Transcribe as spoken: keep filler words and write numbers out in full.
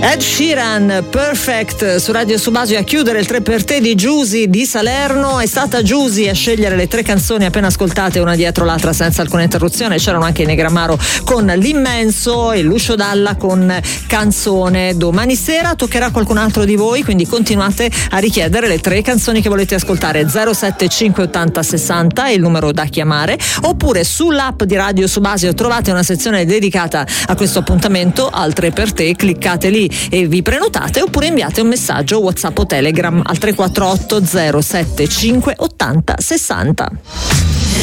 Ed Sheeran, Perfect, su Radio Subasio. A chiudere il tre per te di Giusy di Salerno. È stata Giusy a scegliere le tre canzoni appena ascoltate, una dietro l'altra senza alcuna interruzione. C'erano anche i Negramaro con L'Immenso e Lucio Dalla con Canzone. Domani sera toccherà a qualcun altro di voi, quindi continuate a richiedere le tre canzoni che volete ascoltare. zero sette cinque ottanta sessanta è il numero da chiamare, oppure sull'app di Radio Subasio trovate una sezione dedicata a questo appuntamento al tre per te, cliccate lì e vi prenotate, oppure inviate un messaggio WhatsApp o Telegram al tre quattro otto zero sette cinque ottanta sessanta.